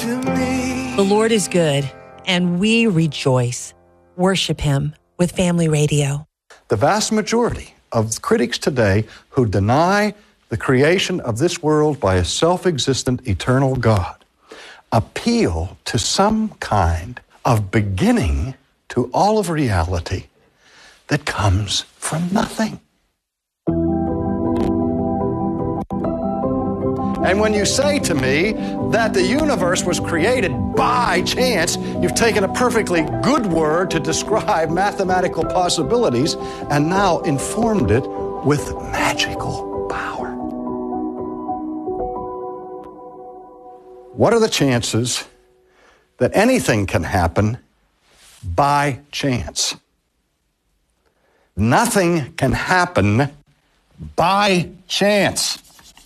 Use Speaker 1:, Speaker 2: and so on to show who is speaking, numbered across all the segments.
Speaker 1: to me.
Speaker 2: The Lord is good, and we rejoice. Worship Him with Family Radio.
Speaker 3: The vast majority of critics today who deny the creation of this world by a self-existent eternal God appeal to some kind of beginning to all of reality that comes from nothing. And when you say to me that the universe was created by chance, you've taken a perfectly good word to describe mathematical possibilities and now informed it with magical power. What are the chances that anything can happen by chance? Nothing can happen by chance.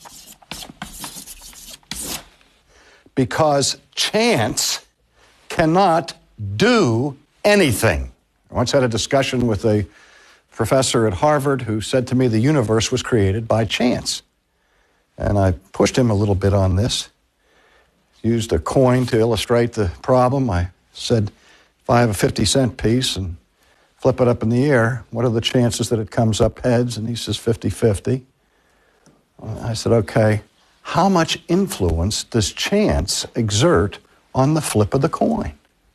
Speaker 3: Because chance cannot do anything. I once had a discussion with a professor at Harvard who said to me the universe was created by chance. And I pushed him a little bit on this. Used a coin to illustrate the problem. I said, if I have a 50-cent piece and flip it up in the air, what are the chances that it comes up heads? And he says 50-50. I said, okay, how much influence does chance exert on the flip of the coin?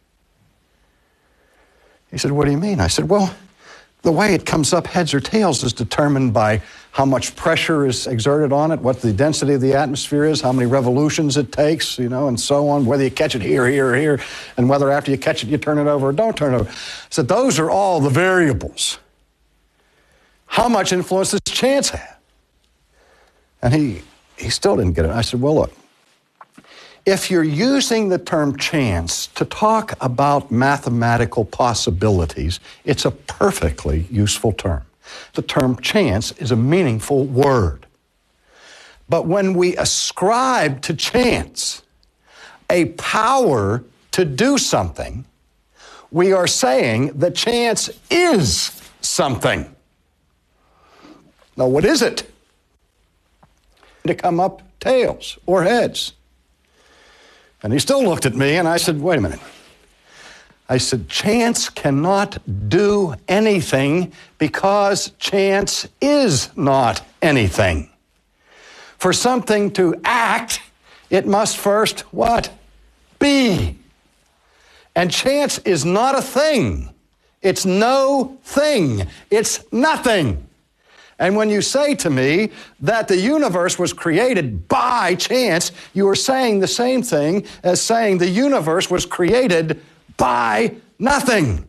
Speaker 3: He said, what do you mean? I said, well, the way it comes up heads or tails is determined by how much pressure is exerted on it, what the density of the atmosphere is, how many revolutions it takes, and so on, whether you catch it here, here, or here, and whether after you catch it you turn it over or don't turn it over. So those are all the variables. How much influence does chance have? And he still didn't get it. I said, well, look, if you're using the term chance to talk about mathematical possibilities, it's a perfectly useful term. The term chance is a meaningful word. But when we ascribe to chance a power to do something, we are saying that chance is something. Now, what is it? To come up tails or heads. And he still looked at me and I said, wait a minute. I said, chance cannot do anything because chance is not anything. For something to act, it must first what? Be. And chance is not a thing. It's no thing. It's nothing. And when you say to me that the universe was created by chance, you are saying the same thing as saying the universe was created by nothing.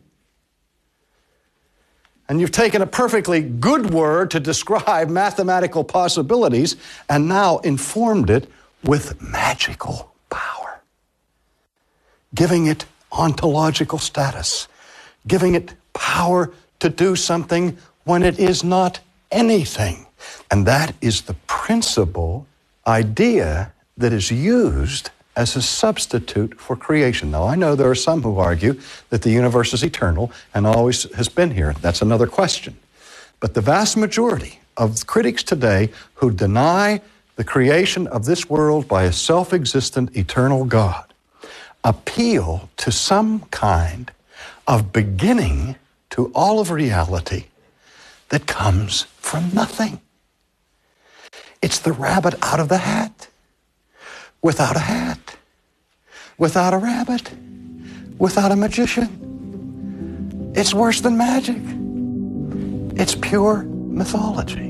Speaker 3: And you've taken a perfectly good word to describe mathematical possibilities and now informed it with magical power, giving it ontological status, giving it power to do something when it is not anything. And that is the principal idea that is used as a substitute for creation. Now, I know there are some who argue that the universe is eternal and always has been here. That's another question. But the vast majority of critics today who deny the creation of this world by a self-existent eternal God appeal to some kind of beginning to all of reality that comes from nothing. It's the rabbit out of the hat, without a hat, without a rabbit, without a magician. It's worse than magic. It's pure mythology.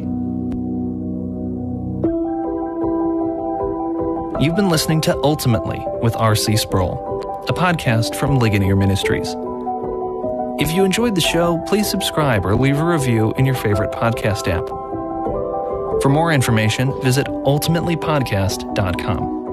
Speaker 4: You've been listening to Ultimately with R.C. Sproul, a podcast from Ligonier Ministries. If you enjoyed the show, please subscribe or leave a review in your favorite podcast app. For more information, visit ultimatelypodcast.com.